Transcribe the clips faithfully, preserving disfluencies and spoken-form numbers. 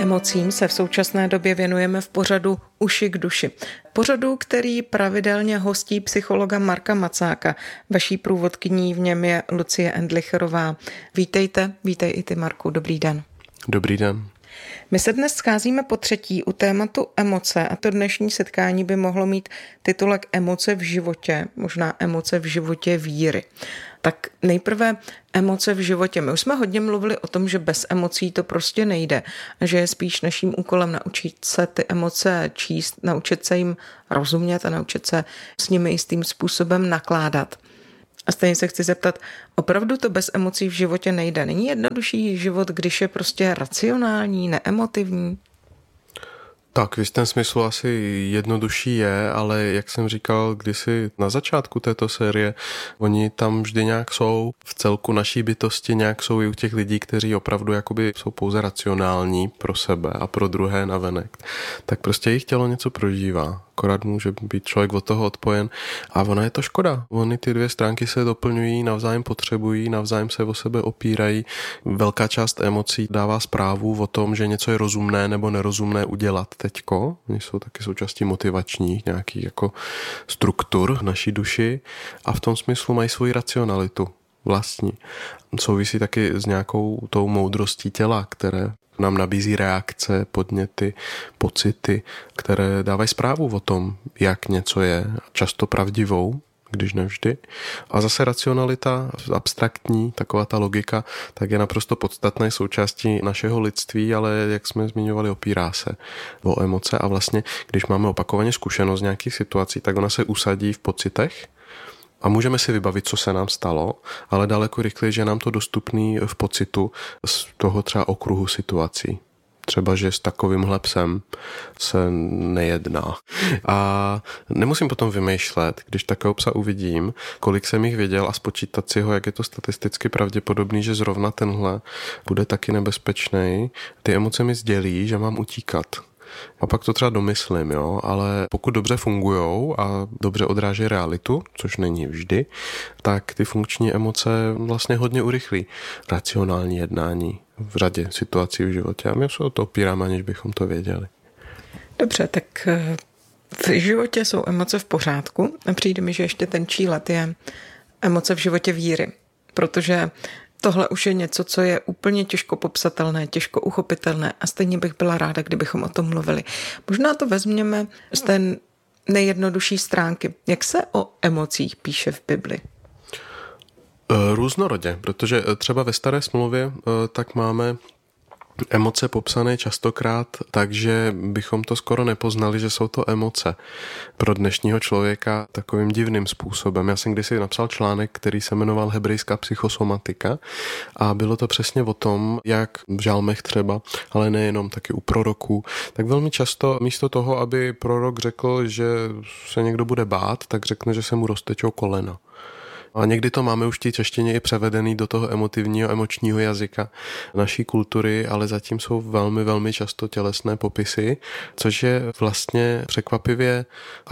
Emocím se v současné době věnujeme v pořadu Uši k duši. Pořadu, který pravidelně hostí psychologa Marka Macáka. Vaší průvodkyní v něm je Lucie Endlicherová. Vítejte, vítej i ty, Marku, dobrý den. Dobrý den. My se dnes scházíme po třetí u tématu emoce a to dnešní setkání by mohlo mít titulek Emoce v životě, možná emoce v životě víry. Tak nejprve emoce v životě. My už jsme hodně mluvili o tom, že bez emocí to prostě nejde, že je spíš naším úkolem naučit se ty emoce číst, naučit se jim rozumět a naučit se s nimi jistým způsobem nakládat. A stejně se chci zeptat, opravdu to bez emocí v životě nejde? Není jednodušší život, když je prostě racionální, neemotivní? Tak, v jistém smyslu asi jednodušší je, ale jak jsem říkal kdysi na začátku této série, oni tam vždy nějak jsou, v celku naší bytosti nějak jsou i u těch lidí, kteří opravdu jakoby jsou pouze racionální pro sebe a pro druhé navenek. Tak prostě jejich tělo něco prožívá. Akorát může být člověk od toho odpojen a ona je to škoda. Ony ty dvě stránky se doplňují, navzájem potřebují, navzájem se o sebe opírají. Velká část emocí dává zprávu o tom, že něco je rozumné nebo nerozumné udělat teďko. Oni jsou taky součástí motivačních nějakých jako struktur v naší duši a v tom smyslu mají svoji racionalitu vlastní. Souvisí taky s nějakou tou moudrostí těla, které nám nabízí reakce, podněty, pocity, které dávají zprávu o tom, jak něco je, často pravdivou, když nevždy. A zase racionalita, abstraktní, taková ta logika, tak je naprosto podstatná součástí našeho lidství, ale jak jsme zmiňovali, opírá se o emoce a vlastně, když máme opakovaně zkušenost z nějakých situací, tak ona se usadí v pocitech, a můžeme si vybavit, co se nám stalo, ale daleko rychleji, že je nám to dostupný v pocitu z toho třeba okruhu situací. Třeba, že s takovýmhle psem se nejedná. A nemusím potom vymýšlet, když takového psa uvidím, kolik jsem jich viděl a spočítat si ho, jak je to statisticky pravděpodobný, že zrovna tenhle bude taky nebezpečný. Ty emoce mi sdělí, že mám utíkat. A pak to třeba domyslím, jo, ale pokud dobře fungujou a dobře odráží realitu, což není vždy, tak ty funkční emoce vlastně hodně urychlí racionální jednání v řadě situací v životě. A my se o to opíráme, aniž bychom to věděli. Dobře, tak v životě jsou emoce v pořádku a přijde mi, že ještě ten čílet je emoce v životě víry, protože tohle už je něco, co je úplně těžko popsatelné, těžko uchopitelné a stejně bych byla ráda, kdybychom o tom mluvili. Možná to vezměme z té nejjednodušší stránky. Jak se o emocích píše v Bibli? Různorodě, protože třeba ve Staré smlouvě tak máme emoce popsané častokrát, takže bychom to skoro nepoznali, že jsou to emoce pro dnešního člověka takovým divným způsobem. Já jsem kdysi napsal článek, který se jmenoval Hebrejská psychosomatika a bylo to přesně o tom, jak v žalmech třeba, ale nejenom, taky u proroků, tak velmi často místo toho, aby prorok řekl, že se někdo bude bát, tak řekne, že se mu roztečou kolena. A někdy to máme už v té češtině i převedený do toho emotivního, emočního jazyka naší kultury, ale zatím jsou velmi, velmi často tělesné popisy, což je vlastně překvapivě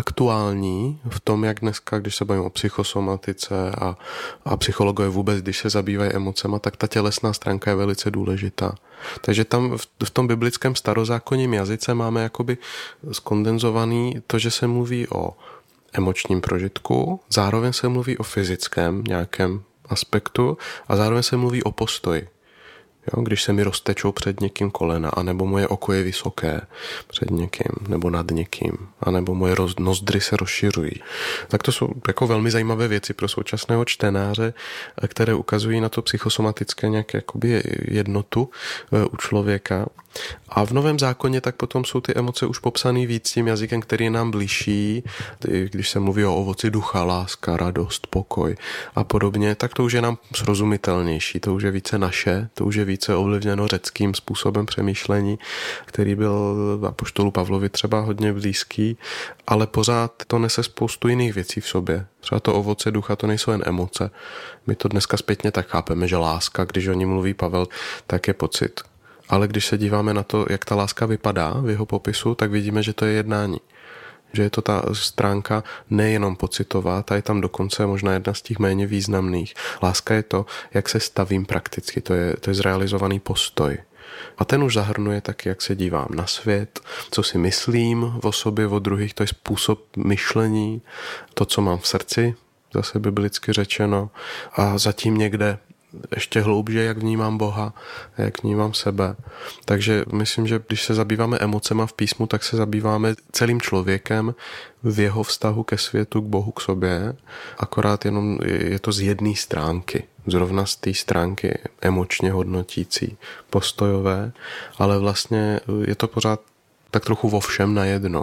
aktuální v tom, jak dneska, když se bavíme o psychosomatice a, a psychologové vůbec, když se zabývají emocema, tak ta tělesná stránka je velice důležitá. Takže tam v, v tom biblickém starozákonním jazyce máme jakoby skondenzovaný to, že se mluví o emočním prožitku, zároveň se mluví o fyzickém nějakém aspektu a zároveň se mluví o postoji. Jo, když se mi roztečou před někým kolena, anebo moje oko je vysoké před někým, nebo nad někým, anebo moje roz, nozdry se rozšiřují. Tak to jsou jako velmi zajímavé věci pro současného čtenáře, které ukazují na to psychosomatické nějaké jakoby jednotu u člověka. A v Novém zákoně tak potom jsou ty emoce už popsané víc tím jazykem, který je nám bližší, když se mluví o ovoci ducha, láska, radost, pokoj a podobně, tak to už je nám srozumitelnější, to už je více naše, to už je více ovlivněno řeckým způsobem přemýšlení, který byl apoštolu Pavlovi třeba hodně blízký, ale pořád to nese spoustu jiných věcí v sobě. Třeba to ovoce ducha, to nejsou jen emoce. My to dneska zpětně tak chápeme, že láska, když o ní mluví Pavel, tak je pocit. Ale když se díváme na to, jak ta láska vypadá v jeho popisu, tak vidíme, že to je jednání. Že je to ta stránka nejenom pocitová, ta je tam dokonce možná jedna z těch méně významných. Láska je to, jak se stavím prakticky, to je, to je zrealizovaný postoj. A ten už zahrnuje taky, jak se dívám na svět, co si myslím o sobě, o druhých, to je způsob myšlení, to, co mám v srdci, zase biblicky řečeno, a zatím někde ještě hloubže, jak vnímám Boha, jak vnímám sebe. Takže myslím, že když se zabýváme emocema v písmu, tak se zabýváme celým člověkem v jeho vztahu ke světu, k Bohu, k sobě, akorát jenom je to z jedné stránky, zrovna z té stránky emočně hodnotící, postojové, ale vlastně je to pořád tak trochu vo všem najednou.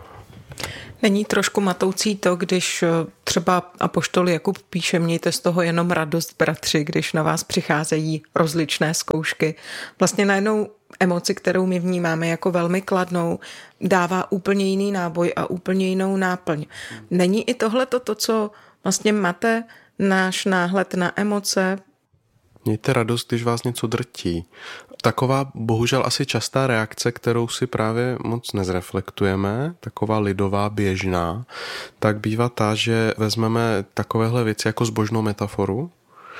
Není trošku matoucí to, když třeba apoštol Jakub píše, mějte z toho jenom radost, bratři, když na vás přicházejí rozličné zkoušky. Vlastně najednou emoci, kterou my vnímáme jako velmi kladnou, dává úplně jiný náboj a úplně jinou náplň. Není i tohle to, co vlastně mate náš náhled na emoce? Mějte radost, když vás něco drtí. Taková bohužel asi častá reakce, kterou si právě moc nezreflektujeme, taková lidová, běžná, tak bývá ta, že vezmeme takovéhle věci jako zbožnou metaforu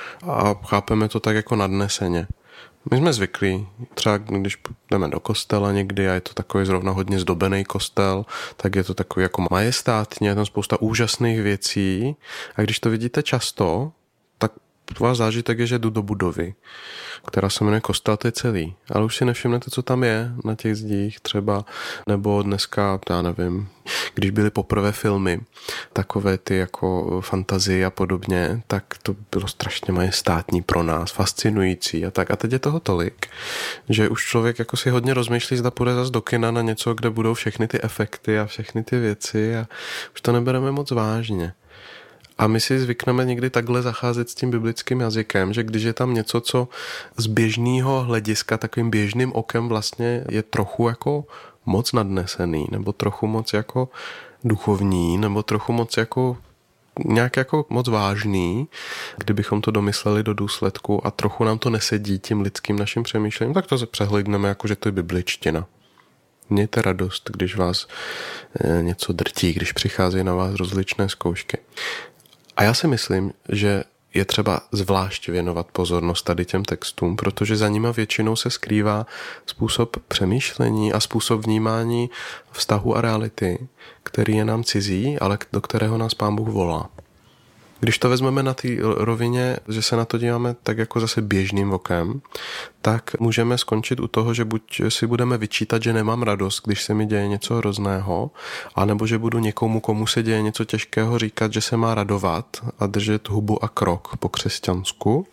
a chápeme to tak jako nadneseně. My jsme zvyklí, třeba když jdeme do kostela někdy a je to takový zrovna hodně zdobený kostel, tak je to takový jako majestátně, je tam spousta úžasných věcí a když to vidíte často, tak váš zážitek je, že jdu do budovy, která se jmenuje kostel, to je celý. Ale už si nevšimnete, co tam je na těch zdích třeba, nebo dneska, já nevím, když byly poprvé filmy, takové ty jako fantazie a podobně, tak to bylo strašně majestátní pro nás, fascinující a tak. A teď je toho tolik, že už člověk jako si hodně rozmýšlí, zda půjde zas do kina na něco, kde budou všechny ty efekty a všechny ty věci a už to nebereme moc vážně. A my si zvykneme někdy takhle zacházet s tím biblickým jazykem, že když je tam něco, co z běžného hlediska takovým běžným okem vlastně je trochu jako moc nadnesený, nebo trochu moc jako duchovní, nebo trochu moc jako nějak jako moc vážný, kdybychom to domysleli do důsledku a trochu nám to nesedí tím lidským naším přemýšlením, tak to přehlédneme jako, že to je bibličtina. Mějte radost, když vás něco drtí, když přichází na vás rozličné zkoušky. A já si myslím, že je třeba zvlášť věnovat pozornost tady těm textům, protože za nima většinou se skrývá způsob přemýšlení a způsob vnímání vztahu a reality, který je nám cizí, ale do kterého nás Pán Bůh volá. Když to vezmeme na té rovině, že se na to díváme tak jako zase běžným okem, tak můžeme skončit u toho, že buď si budeme vyčítat, že nemám radost, když se mi děje něco hrozného, anebo že budu někomu, komu se děje něco těžkého, říkat, že se má radovat a držet hubu a krok po křesťansku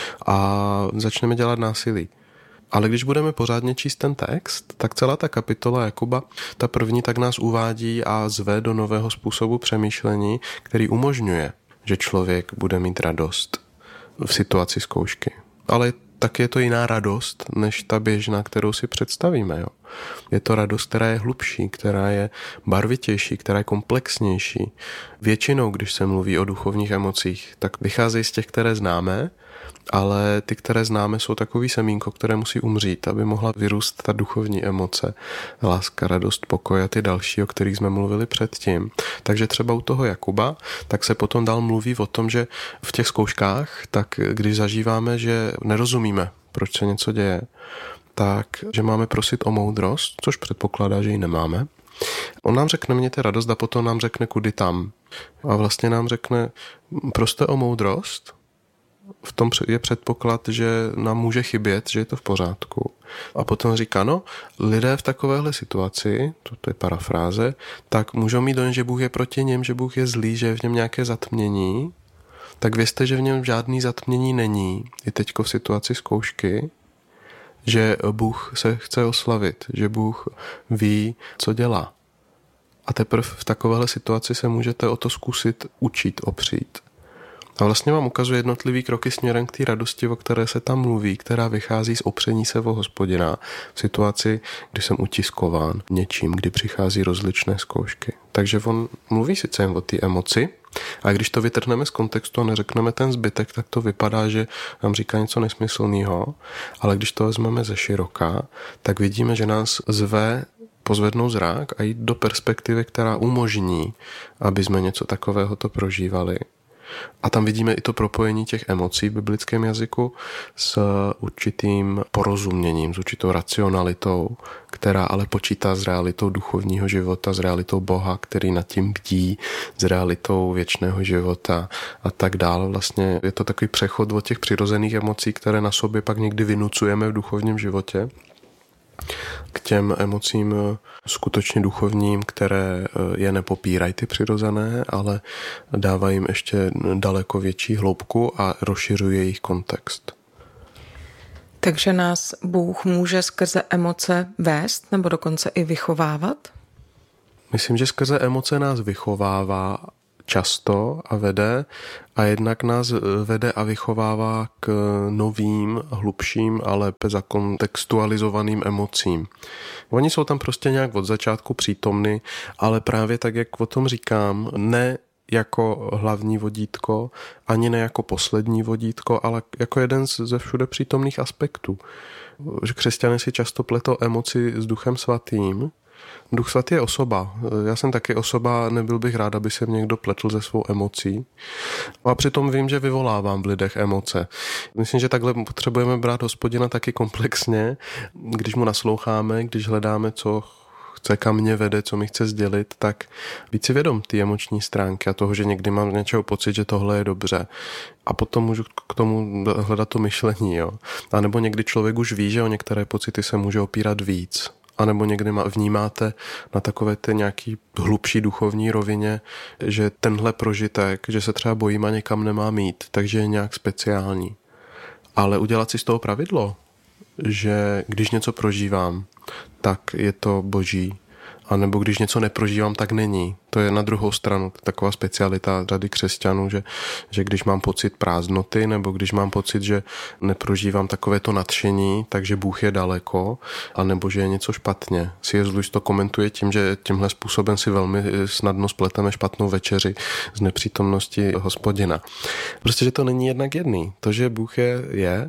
a začneme dělat násilí. Ale když budeme pořádně číst ten text, tak celá ta kapitola Jakuba, ta první, tak nás uvádí a zve do nového způsobu přemýšlení, který umožňuje, že člověk bude mít radost v situaci zkoušky. Ale tak je to jiná radost, než ta běžná, kterou si představíme. Jo. Je to radost, která je hlubší, která je barvitější, která je komplexnější. Většinou, když se mluví o duchovních emocích, tak vycházejí z těch, které známe, ale ty, které známe, jsou takový semínko, které musí umřít, aby mohla vyrůst ta duchovní emoce, láska, radost, pokoj a ty další, o kterých jsme mluvili předtím. Takže třeba u toho Jakuba, tak se potom dál mluví o tom, že v těch zkouškách, tak když zažíváme, že nerozumíme, proč se něco děje, tak že máme prosit o moudrost, což předpokládá, že ji nemáme. On nám řekne, mějte radost a potom nám řekne, kudy tam. A vlastně nám řekne, proste o moudrost. V tom je předpoklad, že nám může chybět, že je to v pořádku. A potom říká, no, lidé v takovéhle situaci, to, to je parafráze, tak můžou mít dojem, že Bůh je proti něm, že Bůh je zlý, že je v něm nějaké zatmění, tak vězte, že v něm žádný zatmění není. I teďko v situaci zkoušky, že Bůh se chce oslavit, že Bůh ví, co dělá. A teprve v takovéhle situaci se můžete o to zkusit učit, opřít. A vlastně vám ukazuje jednotlivý kroky směrem k té radosti, o které se tam mluví, která vychází z opření se o Hospodina v situaci, kdy jsem utiskován něčím, kdy přichází rozličné zkoušky. Takže on mluví sice jen o té emoci, a když to vytrhneme z kontextu a neřekneme ten zbytek, tak to vypadá, že nám říká něco nesmyslného, ale když to vezmeme ze široka, tak vidíme, že nás zve pozvednout zrak a jít do perspektivy, která umožní, aby jsme něco takového to prožívali. A tam vidíme i to propojení těch emocí v biblickém jazyku s určitým porozuměním, s určitou racionalitou, která ale počítá s realitou duchovního života, s realitou Boha, který nad tím bdí, s realitou věčného života a tak dále. Vlastně je to takový přechod od těch přirozených emocí, které na sobě pak někdy vynucujeme v duchovním životě, k těm emocím skutečně duchovním, které je nepopírají ty přirozené, ale dávají jim ještě daleko větší hloubku a rozšiřují jejich kontext. Takže nás Bůh může skrze emoce vést nebo dokonce i vychovávat? Myslím, že skrze emoce nás vychovává často a vede a jednak nás vede a vychovává k novým, hlubším a lépe zakontextualizovaným emocím. Oni jsou tam prostě nějak od začátku přítomny, ale právě tak, jak o tom říkám, ne jako hlavní vodítko, ani ne jako poslední vodítko, ale jako jeden ze všude přítomných aspektů. Že křesťané si často pletou emoci s Duchem svatým. Duch svatý je osoba. Já jsem taky osoba, nebyl bych rád, aby se mě někdo pletl ze svou emocí. A přitom vím, že vyvolávám v lidech emoce. Myslím, že takhle potřebujeme brát Hospodina taky komplexně, když mu nasloucháme, když hledáme, co chce, kam mě vede, co mi chce sdělit, tak být si vědom ty emoční stránky a toho, že někdy mám z něčeho pocit, že tohle je dobře. A potom můžu k tomu hledat to myšlení. Jo? A nebo někdy člověk už ví, že o některé pocity se může opírat víc. A nebo někdy vnímáte na takové té nějaký hlubší duchovní rovině, že tenhle prožitek, že se třeba bojím a někam nemá mít, takže je nějak speciální. Ale udělat si z toho pravidlo, že když něco prožívám, tak je to boží. A nebo když něco neprožívám, tak není. To je na druhou stranu taková specialita řady křesťanů, že, že když mám pocit prázdnoty, nebo když mám pocit, že neprožívám takovéto nadšení, takže Bůh je daleko, anebo že je něco špatně. C S. Lewis to komentuje tím, že tímhle způsobem si velmi snadno spleteme špatnou večeři z nepřítomnosti Hospodina. Prostě, že to není jednak jedný. To, že Bůh je, je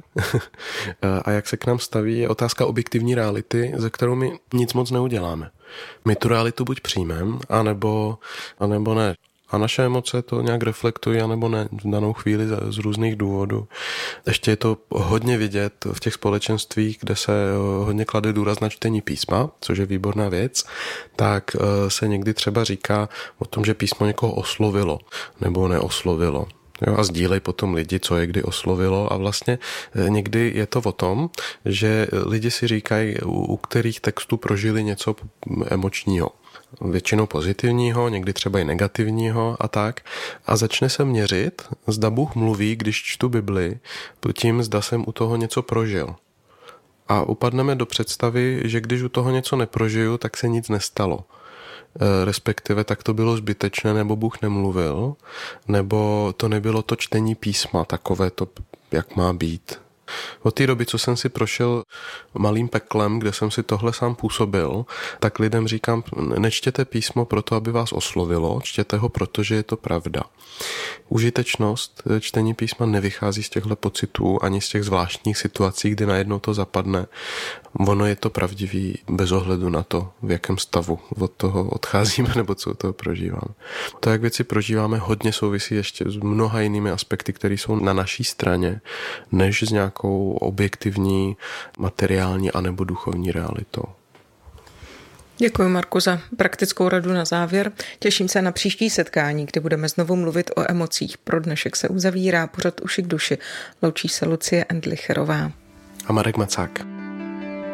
a jak se k nám staví, je otázka objektivní reality, ze kterou my nic moc neuděláme. My tu realitu buď přijmeme, anebo, anebo ne. A naše emoce to nějak reflektují, anebo ne v danou chvíli z různých důvodů. Ještě je to hodně vidět v těch společenstvích, kde se hodně klade důraz na čtení písma, což je výborná věc, tak se někdy třeba říká o tom, že písmo někoho oslovilo nebo neoslovilo. Jo, a sdílej potom lidi, co je kdy oslovilo a vlastně někdy je to o tom, že lidi si říkají, u, u kterých textů prožili něco emočního. Většinou pozitivního, někdy třeba i negativního a tak. A začne se měřit, zda Bůh mluví, když čtu Bibli, tím zda jsem u toho něco prožil. A upadneme do představy, že když u toho něco neprožiju, tak se nic nestalo. Respektive tak to bylo zbytečné, nebo Bůh nemluvil, nebo to nebylo to čtení písma, takové to, jak má být. Od té doby, co jsem si prošel malým peklem, kde jsem si tohle sám působil, tak lidem říkám, nečtěte písmo proto, aby vás oslovilo, čtěte ho, protože je to pravda. Užitečnost čtení písma nevychází z těchto pocitů ani z těch zvláštních situací, kdy najednou to zapadne. Ono je to pravdivý bez ohledu na to, v jakém stavu od toho odcházíme nebo co od toho prožíváme. To, jak věci prožíváme, hodně souvisí ještě s mnoha jinými aspekty, které jsou na naší straně, než s nějakou objektivní, materiální anebo duchovní realitou. Děkuji, Marku, za praktickou radu na závěr. Těším se na příští setkání, kde budeme znovu mluvit o emocích. Pro dnešek se uzavírá pořad Uši k duši. Loučí se Lucie Endlicherová a Marek Macák.